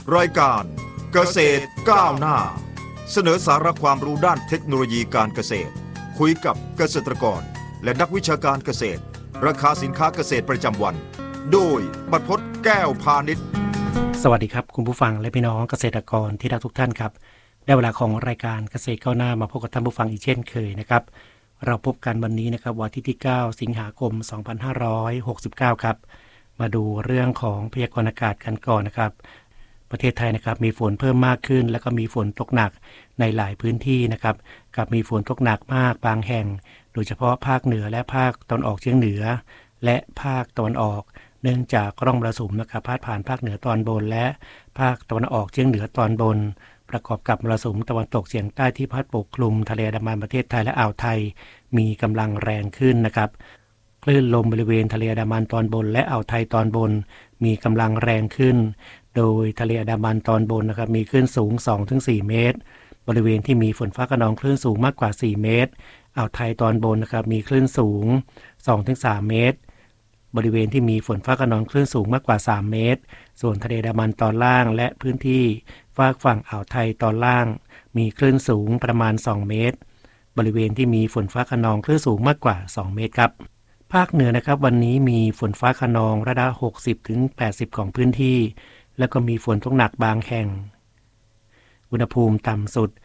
รายการเกษตรก้าวหน้าเสนอสาระความรู้ด้านเทคโนโลยีการเกษตรคุยกับเกษตรกรและนักวิชาการเกษตรราคาสินค้าเกษตรประจำวันโดยบรรพตแก้วพาณิชย์สวัสดีครับคุณผู้ฟังและพี่น้องเกษตรกรที่รักทุกท่านครับได้เวลาของรายการเกษตรก้าวหน้ามาพบกับท่านผู้ฟังอีกเช่นเคยนะครับเราพบกันวันนี้นะครับวันที่9สิงหาคม2569ครับมาดูเรื่องของพยากรณ์อากาศกันก่อนนะครับประเทศไทยนะครับมีฝนเพิ่มมากขึ้นแล้วก็มีฝนตกหนักในหลายพื้นที่นะครับกับมีฝนตกหนักมากบางแห่งโดยเฉพาะภาคเหนือและภาคตะวันออกเฉียงเหนือและภาคตะวันออกเนื่องจากร่องมรสุมนะครับพาดผ่านภาคเหนือตอนบนและภาคตะวันออกเฉียงเหนือตอนบนประกอบกับมรสุมตะวันตกเฉียงใต้ที่พัดปกคลุมทะเลอันดามันประเทศไทยและอ่าวไทยมีกำลังแรงขึ้นนะครับคลื่นลมบริเวณทะเลอันดามันตอนบนและอ่าวไทยตอนบนมีกำลังแรงขึ้นโดยทะเลอันดามันตอนบนนะครับมีคลื่นสูง 2-4 เมตรบริเวณที่มีฝนฟ้าคะนองคลื่นสูงมากกว่า4เมตรอ่าวไทยตอนบนนะครับมีคลื่นสูง 2-3 เมตรบริเวณที่มีฝนฟ้าคะนองคลื่นสูงมากกว่า3เมตรส่วนทะเลอันดามันตอนล่างและพื้นที่ฝากฝั่งอ่าวไทยตอนล่างมีคลื่นสูงประมาณ2เมตรบริเวณที่มีฝนฟ้าคะนองคลื่นสูงมากกว่า2เมตรครับภาคเหนือนะครับวันนี้มีฝนฟ้าคะนองระดับ 60-80 ของพื้นที่แล้วก็มีฝนตกหนักบางแห่งอุณหภูมิต่ำสุด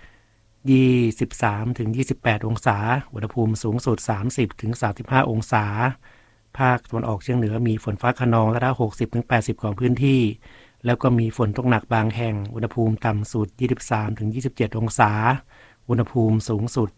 23-28 องศาอุณหภูมิสูงสุด 30-35 องศาภาคตะวันออกเฉียงเหนือมีฝนฟ้าคะนองระดับ 60-80 ของพื้นที่แล้วก็มีฝนตกหนักบางแห่งอุณหภูมิต่ำสุด 23-27 องศาอุณหภูมิสูงสุด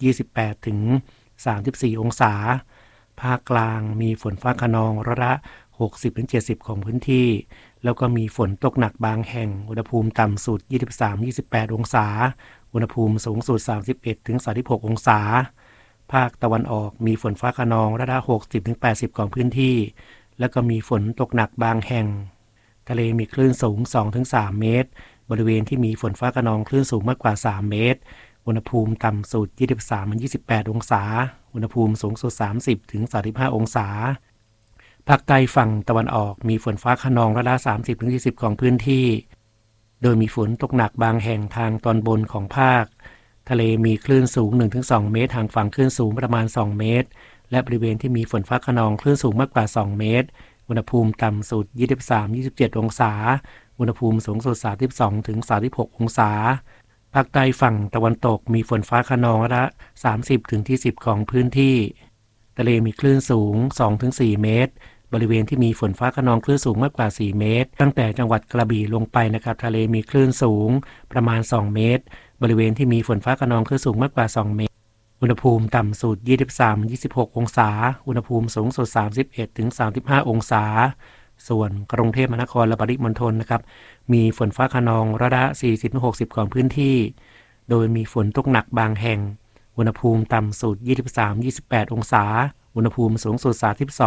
28-34 องศาภาคกลางมีฝนฟ้าคะนองระดับ 60-70 ของพื้นที่แล้วก็มีฝนตกหนักบางแห่งอุณหภูมิต่ำสุด 23-28 องศาอุณหภูมิสูงสุด 31-36 องศาภาคตะวันออกมีฝนฟ้าคะนองระดับ 60-80 ของพื้นที่แล้วก็มีฝนตกหนักบางแห่งทะเลมีคลื่นสูง 2-3 เมตรบริเวณที่มีฝนฟ้าคะนองคลื่นสูงมากกว่า3เมตรอุณหภูมิต่ำสุด 23-28 องศาอุณหภูมิสูงสุด 30-35 องศาภาคใต้ฝั่งตะวันออกมีฝนฟ้าคะนองระดับ 30-40 ของพื้นที่โดยมีฝนตกหนักบางแห่งทางตอนบนของภาคทะเลมีคลื่นสูง 1-2 เมตรทางฝั่งคลื่นสูงประมาณ2เมตรและบริเวณที่มีฝนฟ้าคะนองคลื่นสูงมากกว่า2เมตรอุณหภูมิต่ำสุด 23-27 องศาอุณหภูมิสูงสุด 32-36 องศาภาคใต้ฝั่งตะวันตกมีฝนฟ้าคะนองระดับ 30-40 ของพื้นที่ทะเลมีคลื่นสูง 2-4 เมตรบริเวณที่มีฝนฟ้าคะนองคลื่นสูงมากกว่า4เมตรตั้งแต่จังหวัดกระบี่ลงไปนะครับทะเลมีคลื่นสูงประมาณ2เมตรบริเวณที่มีฝนฟ้าคะนองคลื่นสูงมากกว่า2เมตรอุณหภูมิต่ำสุด 23-26 องศาอุณหภูมิสูงสุด 31-35 องศาส่วนกรุงเทพมหานครและปริมณฑลนะครับมีฝนฟ้าคะนองระดับ 40-60 ของพื้นที่โดยมีฝนตกหนักบางแห่งอุณหภูมิต่ำสุด 23-28 องศาอุณหภูมิสูงสุด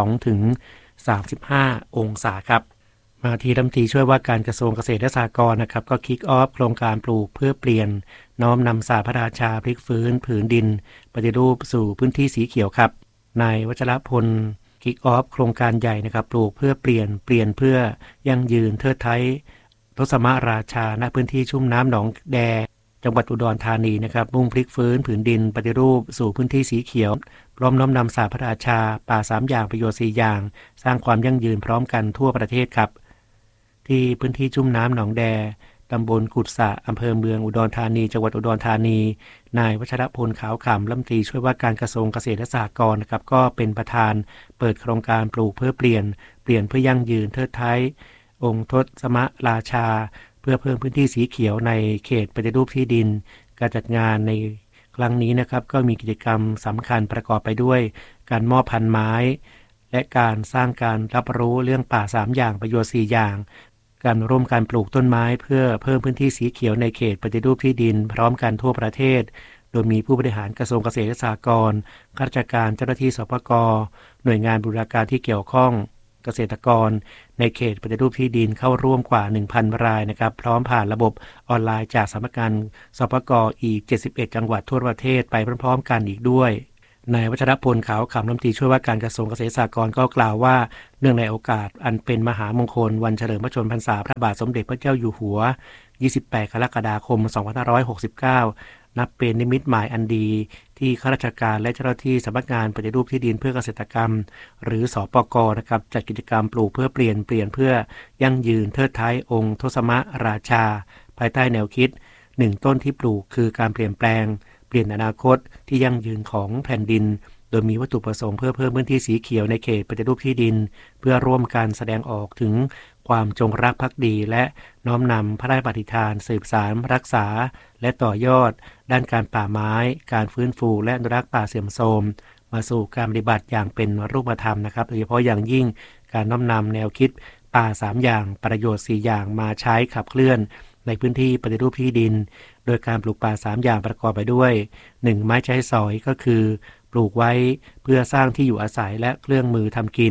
32-35 องศาครับมาที่รัฐมนตรีช่วยว่าการกระทรวงเกษตรและสหกรณ์นะครับก็คิกออฟโครงการปลูกเพื่อเปลี่ยนน้อมนำศาสตร์พระราชาพลิกฟื้นผืนดินปฏิรูปสู่พื้นที่สีเขียวครับนายวัชรพลคิกออฟโครงการใหญ่นะครับปลูกเพื่อเปลี่ยนเพื่อยั่งยืนเทิดไทยทศมราชาณพื้นที่ชุ่มน้ำหนองแดจังหวัดอุดรธานีนะครับมุ่งพลิกฟื้นผืนดินปฏิรูปสู่พื้นที่สีเขียวพร้อมน้อมนำศาสตร์พระราชาป่า3อย่างประโยชน์4อย่างสร้างความยั่งยืนพร้อมกันทั่วประเทศครับที่พื้นที่ชุ่มน้ำหนองแดตำบลกุดสะอำเภอเมืองอุดรธานีจังหวัดอุดรธานีนายวัชรพลขาวขำรัฐมนตรีช่วยว่าการกระทรวงเกษตรและสหกรณ์นะครับก็เป็นประธานเปิดโครงการปลูกเพื่อเปลี่ยนเพื่อยั่งยืนเทิดไทยองค์ทศมราชาเพื่อเพิ่มพื้นที่สีเขียวในเขตปฏิรูปที่ดินการจัดงานในครั้งนี้นะครับก็มีกิจกรรมสำคัญประกอบไปด้วยการมอบพันไม้และการสร้างการรับรู้เรื่องป่า3อย่างประโยชน์4อย่างการร่วมการปลูกต้นไม้เพื่อเพิ่มพื้นที่สีเขียวในเขตปฏิรูปที่ดินพร้อมกันทั่วประเทศโดยมีผู้บริหารกระทรวงเกษตรและสหกรณ์ข้าราชการเจ้าหน้าที่สปก.หน่วยงานบูรณาการที่เกี่ยวข้องเกษตรกรในเขตปฏิรูปที่ดินเข้าร่วมกว่า 1,000 รายนะครับพร้อมผ่านระบบออนไลน์จากสำนักงานสปก.อีก71จังหวัดทั่วประเทศไปพร้อมๆกันอีกด้วยนายวัชรพลขาวขำรัฐมนตรีช่วยว่าการกระทรวงเกษตรและสหกรณ์ก็กล่าวว่าเนื่องในโอกาสอันเป็นมหามงคลวันเฉลิมพระชนมพรรษาพระบาทสมเด็จพระเจ้าอยู่หัว28กรกฎาคม2569นับเป็นนิมิตหมายอันดีที่ข้าราชการและเจ้าหน้าที่สำนักงานปฏิรูปที่ดินเพื่อเกษตรกรรมหรือสปก.นะครับจัดกิจกรรมปลูกเพื่อเปลี่ยนเพื่อยั่งยืนเทิดท้ายองค์ทศมราชาภายใต้แนวคิด1ต้นที่ปลูกคือการเปลี่ยนแปลงเปลี่ยนอนาคตที่ยั่งยืนของแผ่นดินโดยมีวัตถุประสงค์เพื่อเพิ่มพื้นที่สีเขียวในเขตปฏิรูปที่ดินเพื่อร่วมกันแสดงออกถึงความจงรักภักดีและน้อมนำพระราชปฏิฐานสืบสานรักษาและต่อยอดด้านการป่าไม้การฟื้นฟูและอนุรักษ์ป่าเสื่อมโทรมมาสู่การปฏิบัติอย่างเป็นรูปธรรมนะครับโดยเฉพาะอย่างยิ่งการน้อมนำแนวคิดป่า3อย่างประโยชน์4อย่างมาใช้ขับเคลื่อนในพื้นที่ปฏิรูปที่ดินโดยการปลูกป่า3อย่างประกอบไปด้วย1ไม้ใช้สอยก็คือปลูกไว้เพื่อสร้างที่อยู่อาศัยและเครื่องมือทำกิน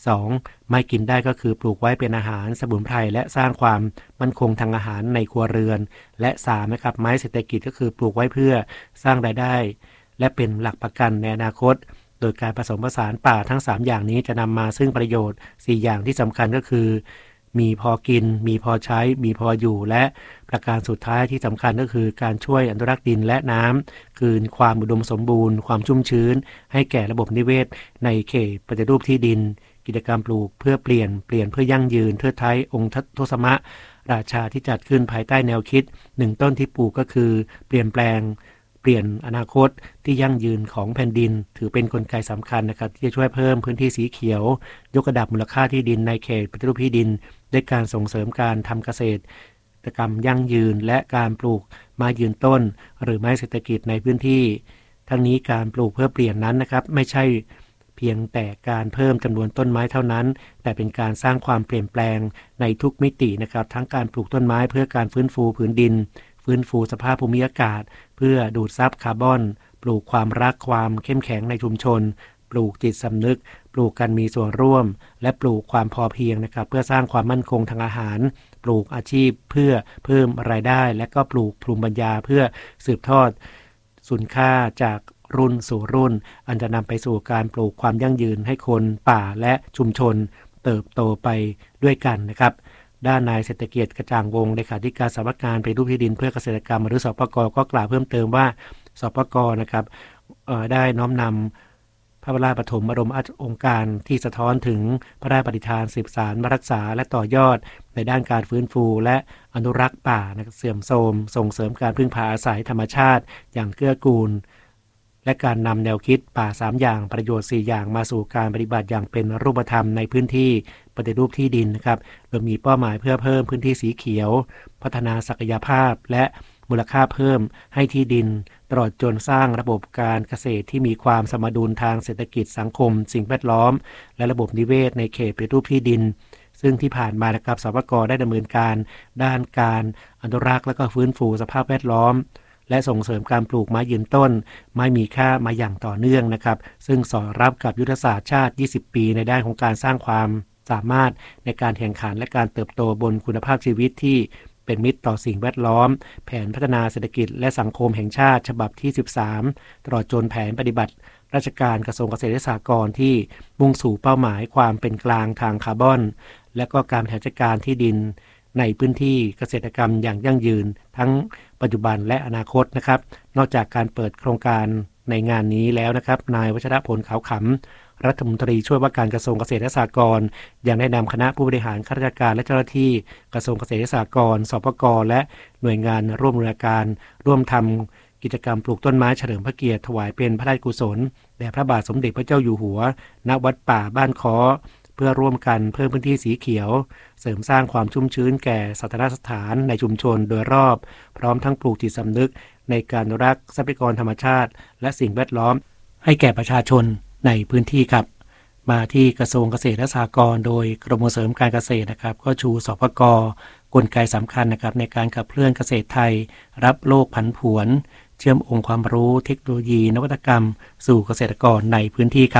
2ไม้กินได้ก็คือปลูกไว้เป็นอาหารสมุนไพรและสร้างความมั่นคงทางอาหารในครัวเรือนและ3นะครับไม้เศรษฐกิจก็คือปลูกไว้เพื่อสร้างรายได้และเป็นหลักประกันในอนาคตโดยการผสมผสานป่าทั้ง3อย่างนี้จะนำมาซึ่งประโยชน์4อย่างที่สำคัญก็คือมีพอกินมีพอใช้มีพออยู่และประการสุดท้ายที่สำคัญก็คือการช่วยอนุรักษ์ดินและน้ำคืนความอุดมสมบูรณ์ความชุ่มชื้นให้แก่ระบบนิเวศในเขตปฏิรูปที่ดินกิจกรรมปลูกเพื่อเปลี่ยนเพื่อยั่งยืนเทิดท้ายองค์ทศมราชาที่จัดขึ้นภายใต้แนวคิด1ต้นที่ปลูกก็คือเปลี่ยนแปลงเปลี่ยนอนาคตที่ยั่งยืนของแผ่นดินถือเป็นกลไกสำคัญนะครับที่จะช่วยเพิ่มพื้นที่สีเขียวยกระดับมูลค่าที่ดินในเขตปฏิรูปที่ดินด้วยการส่งเสริมการทำเกษตรกรรมยั่งยืนและการปลูกไม้ยืนต้นหรือไม้เศรษฐกิจในพื้นที่ทั้งนี้การปลูกเพื่อเปลี่ยนนั้นนะครับไม่ใช่เพียงแต่การเพิ่มจำนวนต้นไม้เท่านั้นแต่เป็นการสร้างความเปลี่ยนแปลงในทุกมิตินะครับทั้งการปลูกต้นไม้เพื่อการฟื้นฟูผืนดินฟื้นฟูสภาพภูมิอากาศเพื่อดูดซับคาร์บอนปลูกความรักความเข้มแข็งในชุมชนปลูกจิตสำนึกปลูกการมีส่วนร่วมและปลูกความพอเพียงนะครับเพื่อสร้างความมั่นคงทางอาหารปลูกอาชีพเพื่อเพิ่มรายได้และก็ปลูกภูมิปัญญาเพื่อสืบทอดคุณค่าจากรุ่นสู่รุ่นอันจะนำไปสู่การปลูกความยั่งยืนให้คนป่าและชุมชนเติบโตไปด้วยกันนะครับด้านนายเศรษฐกิจกระจ่างวงเลขาธิการสำนักงานปฏิรูปที่ดินเพื่อเกษตรกรรมหรือสปก.ก็กล่าวเพิ่มเติมว่าสปก.นะครับได้น้อมนำพระบรมปฐมบรมองค์การที่สะท้อนถึงพระราชปฏิฐานสืบสานรักษาและต่อยอดในด้านการฟื้นฟูและอนุรักษ์ป่าเสื่อมโทรมส่งเสริมการพึ่งพาอาศัยธรรมชาติอย่างเกื้อกูลและการนำแนวคิดป่า3อย่างประโยชน์4อย่างมาสู่การปฏิบัติอย่างเป็นรูปธรรมในพื้นที่ปฏิรูปที่ดินนะครับโดยมีเป้าหมายเพื่อเพิ่มพื้นที่สีเขียวพัฒนาศักยภาพและมูลค่าเพิ่มให้ที่ดินตลอดจนสร้างระบบการเกษตรที่มีความสมดุลทางเศรษฐกิจสังคมสิ่งแวดล้อมและระบบนิเวศในเขตปฏิรูปที่ดินซึ่งที่ผ่านมานะครับสปก.ได้ดำเนินการด้านการอนุรักษ์และก็ฟื้นฟูสภาพแวดล้อมและส่งเสริมการปลูกไม้ยืนต้นไม้มีค่ามาอย่างต่อเนื่องนะครับซึ่งสอดรับกับยุทธศาสตร์ชาติ20ปีในด้านของการสร้างความสามารถในการแข่งขันและการเติบโตบนคุณภาพชีวิตที่เป็นมิตรต่อสิ่งแวดล้อมแผนพัฒนาเศรษฐกิจและสังคมแห่งชาติฉบับที่13ตลอดจนแผนปฏิบัติราชการกระทรวงเกษตรและสหกรณ์ที่มุ่งสู่เป้าหมายความเป็นกลางทางคาร์บอนและก็การบริหารจัดการที่ดินในพื้นที่เกษตรกรรมอย่างยั่งยืนทั้งปัจจุบันและอนาคตนะครับนอกจากการเปิดโครงการในงานนี้แล้วนะครับนายวัชรพลขาวขำรัฐมนตรีช่วยว่าการกระทรวงเกษตรและสหกรณ์ยังได้นำคณะผู้บริหารข้าราชการและเจ้าหน้าที่กระทรวงเกษตรและสหกรณ์สปก.และหน่วยงานร่วมมือการร่วมทำกิจกรรมปลูกต้นไม้เฉลิมพระเกียรติถวายเป็นพระราชกุศลแด่พระบาทสมเด็จพระเจ้าอยู่หัวณวัดป่าบ้านค้อเพื่อร่วมกันเพิ่มพื้นที่สีเขียวเสริมสร้างความชุ่มชื้นแก่สถานสถานในชุมชนโดยรอบพร้อมทั้งปลูกจิตสำนึกในการรักทรัพยากรธรรมชาติและสิ่งแวดล้อมให้แก่ประชาชนในพื้นที่ครับมาที่กระทรวงเกษตรและสหกรณ์โดยกรมส่งเสริมการเกษตรนะครับก็ชูสปก.กลไกสำคัญนะครับในการขับเคลื่อนเกษตรไทยรับโลกผันผวนเชื่อมองค์ความรู้เทคโนโลยีนวัตกรรมสู่เกษตรกรในพื้นที่ครับ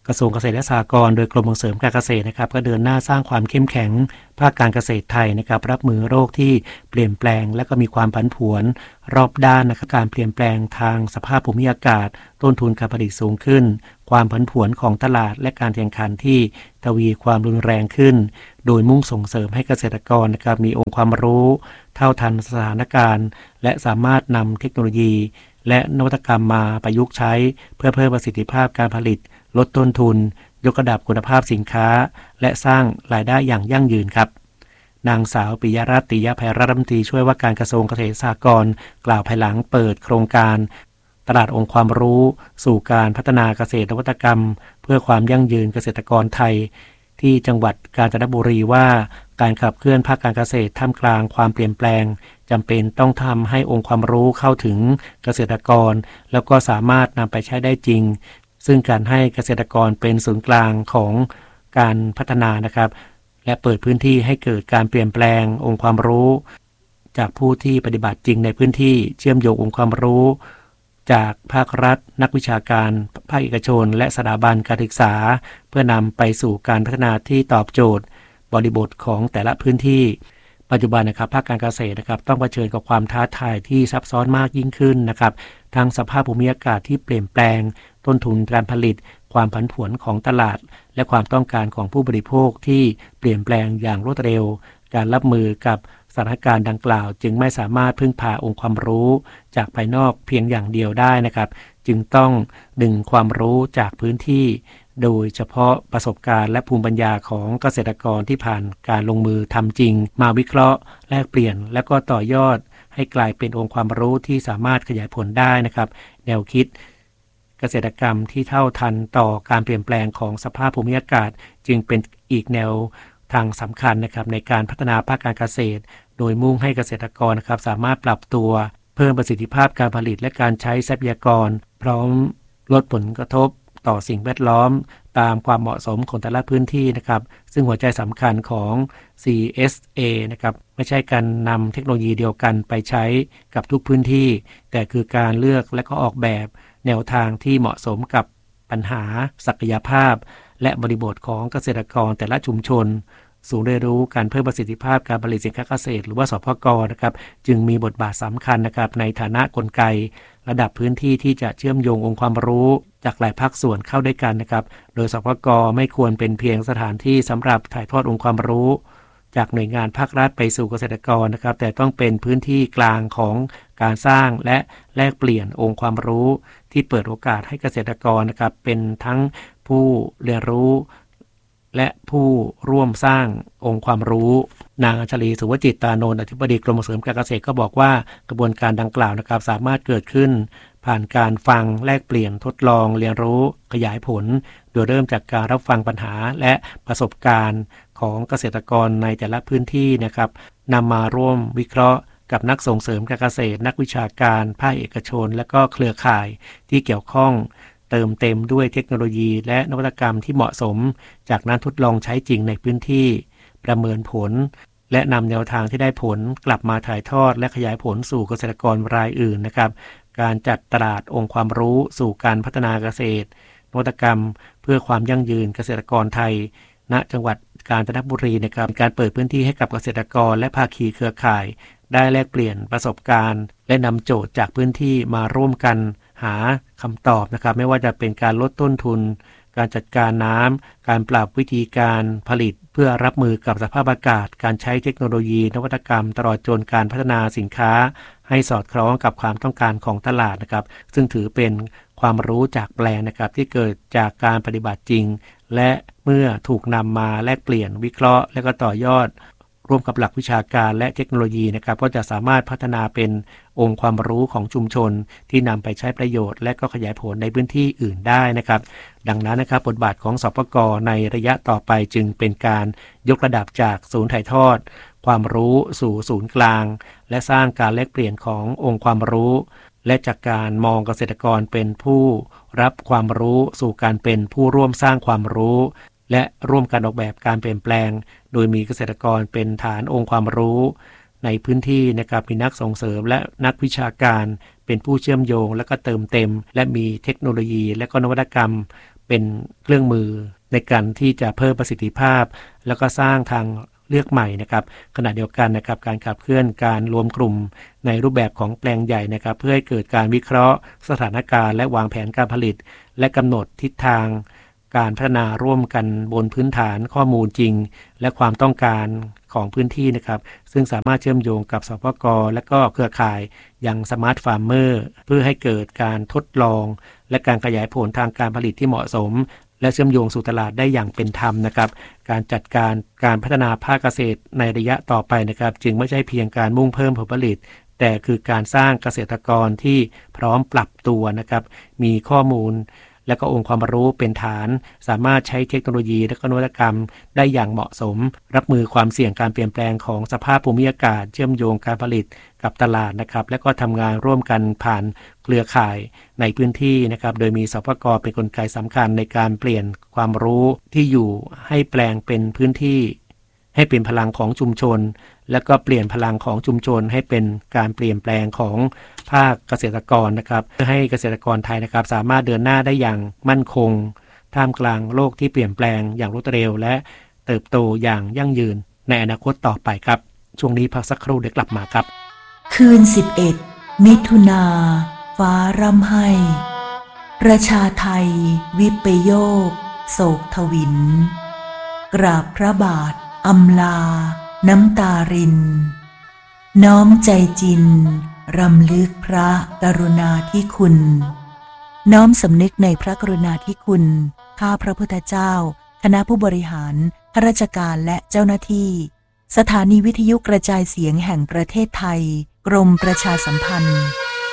กระทรวงเกษตรและสหกรณ์โดยกรมส่งเสริมการเกษตรนะครับก็เดินหน้าสร้างความเข้มแข็งภาคการเกษตรไทยนะครับรับมือโรคที่เปลี่ยนแปลงและก็มีความผันผวนรอบด้านนะครับการเปลี่ยนแปลงทางสภาพภูมิอากาศต้นทุนการผลิตสูงขึ้นความผันผวนของตลาดและการแข่งขันที่ทวีความรุนแรงขึ้นโดยมุ่งส่งเสริมให้เกษตรกรนะครับมีองค์ความรู้เท่าทันสถานการณ์และสามารถนำเทคโนโลยีและนวัตกรรมมาประยุกต์ใช้เพื่อเพิ่มประสิทธิภาพการผลิตลดต้นทุนยกระดับคุณภาพสินค้าและสร้างรายได้อย่างยั่งยืนครับนางสาวปิยรัตน์ ติยภัยรัฐมนตรีช่วยว่าการกระทรวงเกษตรสหกรณ์กล่าวภายหลังเปิดโครงการตลาดองค์ความรู้สู่การพัฒนาเกษตรนวัตกรรมเพื่อความยั่งยืนเกษตรกรไทยที่จังหวัดกาญจนบุรีว่าการขับเคลื่อนภาคการเกษตรท่ามกลางความเปลี่ยนแปลงจำเป็นต้องทำให้องค์ความรู้เข้าถึงเกษตรกรแล้วก็สามารถนำไปใช้ได้จริงซึ่งการให้เกษตรกรเป็นศูนย์กลางของการพัฒนานะครับและเปิดพื้นที่ให้เกิดการเปลี่ยนแปลงองค์ความรู้จากผู้ที่ปฏิบัติจริงในพื้นที่เชื่อมโยงองค์ความรู้จากภาครัฐนักวิชาการภาคเอกชนและสถาบันการศึกษาเพื่อนำไปสู่การพัฒนาที่ตอบโจทย์บริบทของแต่ละพื้นที่ปัจจุบันนะครับภาคการเกษตรนะครับต้องเผชิญกับความท้าทายที่ซับซ้อนมากยิ่งขึ้นนะครับทั้งสภาพภูมิอากาศที่เปลี่ยนแปลงต้นทุนการผลิตความผันผวนของตลาดและความต้องการของผู้บริโภคที่เปลี่ยนแปลงอย่างรวดเร็วการรับมือกับสถานการณ์ดังกล่าวจึงไม่สามารถพึ่งพาองค์ความรู้จากภายนอกเพียงอย่างเดียวได้นะครับจึงต้องดึงความรู้จากพื้นที่โดยเฉพาะประสบการณ์และภูมิปัญญาของเกษตรกรที่ผ่านการลงมือทำจริงมาวิเคราะห์แลกเปลี่ยนและก็ต่อยอดให้กลายเป็นองค์ความรู้ที่สามารถขยายผลได้นะครับแนวคิดเกษตรกรรมที่เท่าทันต่อการเปลี่ยนแปลงของสภาพภูมิอากาศจึงเป็นอีกแนวทางสำคัญนะครับในการพัฒนาภาคการเกษตรโดยมุ่งให้เกษตรกรนะครับสามารถปรับตัวเพิ่มประสิทธิภาพการผลิตและการใช้ทรัพยากรพร้อมลดผลกระทบต่อสิ่งแวดล้อมตามความเหมาะสมของแต่ละพื้นที่นะครับซึ่งหัวใจสำคัญของ CSA นะครับไม่ใช่การนำเทคโนโลยีเดียวกันไปใช้กับทุกพื้นที่แต่คือการเลือกและก็ออกแบบแนวทางที่เหมาะสมกับปัญหาศักยภาพและบริบทของเกษตรกรแต่ละชุมชนศูนย์เรียนรู้การเพิ่มประสิทธิภาพการผลิตสินค้าเกษตรหรือว่าสพก.นะครับจึงมีบทบาทสำคัญนะครับในฐานะกลไกระดับพื้นที่ที่จะเชื่อมโยงองค์ความรู้จากหลายภาคส่วนเข้าด้วยกันนะครับโดยสพก.ไม่ควรเป็นเพียงสถานที่สำหรับถ่ายทอดองค์ความรู้จากหน่วยงานภาครัฐไปสู่เกษตรกรนะครับแต่ต้องเป็นพื้นที่กลางของการสร้างและแลกเปลี่ยนองค์ความรู้ที่เปิดโอกาสให้เกษตรกรนะครับเป็นทั้งผู้เรียนรู้และผู้ร่วมสร้างองค์ความรู้นางอัญชลี สุวจิตตานนท์อธิบดีกรมส่งเสริมการเกษตรก็บอกว่ากระบวนการดังกล่าวนะครับสามารถเกิดขึ้นผ่านการฟังแลกเปลี่ยนทดลองเรียนรู้ขยายผลโดยเริ่มจากการรับฟังปัญหาและประสบการณ์ของเกษตรกรในแต่ละพื้นที่นะครับนำมาร่วมวิเคราะห์กับนักส่งเสริมการเกษตรนักวิชาการภาคเอกชนและก็เครือข่ายที่เกี่ยวข้องเติมเต็มด้วยเทคโนโลยีและนวัตกรรมที่เหมาะสมจากนั้นทดลองใช้จริงในพื้นที่ประเมินผลและนำแนวทางที่ได้ผลกลับมาถ่ายทอดและขยายผลสู่เกษตรกรรายอื่นนะครับการจัดตลาดองค์ความรู้สู่การพัฒนาเกษตรนวัตกรรมเพื่อความยั่งยืนเกษตรกรไทยณจังหวัดกาญจนบุรีนะครับการเปิดพื้นที่ให้กับเกษตรกรและภาคีเครือข่ายได้แลกเปลี่ยนประสบการณ์และนำโจทย์จากพื้นที่มาร่วมกันหาคำตอบนะครับไม่ว่าจะเป็นการลดต้นทุนการจัดการน้ำการปรับวิธีการผลิตเพื่อรับมือกับสภาพอากาศการใช้เทคโนโลยีนวัตกรรมตลอดจนการพัฒนาสินค้าให้สอดคล้องกับความต้องการของตลาดนะครับซึ่งถือเป็นความรู้จากแปลงนะครับที่เกิดจากการปฏิบัติจริงและเมื่อถูกนำมาแลกเปลี่ยนวิเคราะห์และก็ต่อยอดร่วมกับหลักวิชาการและเทคโนโลยีนะครับก็จะสามารถพัฒนาเป็นองค์ความรู้ของชุมชนที่นำไปใช้ประโยชน์และก็ขยายผลในพื้นที่อื่นได้นะครับดังนั้นนะครับบทบาทของสปก.ในระยะต่อไปจึงเป็นการยกระดับจากศูนย์ถ่ายทอดความรู้สู่ศูนย์กลางและสร้างการแลกเปลี่ยนขององค์ความรู้และจากการมองเกษตรกรเป็นผู้รับความรู้สู่การเป็นผู้ร่วมสร้างความรู้และร่วมกันออกแบบการเปลี่ยนแปลงโดยมีเกษตรกรเป็นฐานองค์ความรู้ในพื้นที่นะครับมีนักส่งเสริมและนักวิชาการเป็นผู้เชื่อมโยงและก็เติมเต็มและมีเทคโนโลยีและก็นวัตกรรมเป็นเครื่องมือในการที่จะเพิ่มประสิทธิภาพแล้วก็สร้างทางเลือกใหม่นะครับขณะเดียวกันนะครับการขับเคลื่อนการรวมกลุ่มในรูปแบบของแปลงใหญ่นะครับเพื่อให้เกิดการวิเคราะห์สถานการณ์และวางแผนการผลิตและกำหนดทิศทางการพัฒนาร่วมกันบนพื้นฐานข้อมูลจริงและความต้องการของพื้นที่นะครับซึ่งสามารถเชื่อมโยงกับสปก.และก็เครือข่ายอย่างสมาร์ทฟาร์มเมอร์เพื่อให้เกิดการทดลองและการขยายผลทางการผลิตที่เหมาะสมและเชื่อมโยงสู่ตลาดได้อย่างเป็นธรรมนะครับการจัดการพัฒนาภาคเกษตรในระยะต่อไปนะครับจึงไม่ใช่เพียงการมุ่งเพิ่มผลผลิตแต่คือการสร้างเกษตรกรที่พร้อมปรับตัวนะครับมีข้อมูลและก็องค์ความรู้เป็นฐานสามารถใช้เทคโนโลยีและก็นวัตกรรมได้อย่างเหมาะสมรับมือความเสี่ยงการเปลี่ยนแปลงของสภาพภูมิอากาศเชื่อมโยงการผลิตกับตลาดนะครับและก็ทำงานร่วมกันผ่านเครือข่ายในพื้นที่นะครับโดยมีสปก.เป็นกลไกสำคัญในการเปลี่ยนความรู้ที่อยู่ให้แปลงเป็นพื้นที่ให้เป็นพลังของชุมชนแล้วก็เปลี่ยนพลังของชุมชนให้เป็นการเปลี่ยนแปลงของภาคเกษตรกรนะครับเพื่อให้เกษตรกรไทยนะครับสามารถเดินหน้าได้อย่างมั่นคงท่ามกลางโลกที่เปลี่ยนแปลงอย่างรวดเร็วและเติบโตอย่างยั่งยืนในอนาคตต่อไปครับช่วงนี้พักสักครู่เดี๋ยวกลับมาครับคืน11 มิถุนาฟ้าร่ำไห้ประชาไทยวิปโยคโศกทวินกราบพระบาทอำลาน้ำตารินน้อมใจจินรำลึกพระกรุณาธิคุณน้อมสำนึกในพระกรุณาธิคุณข้าพระพุทธเจ้าคณะผู้บริหารข้าราชการและเจ้าหน้าที่สถานีวิทยุกระจายเสียงแห่งประเทศไทยกรมประชาสัมพันธ์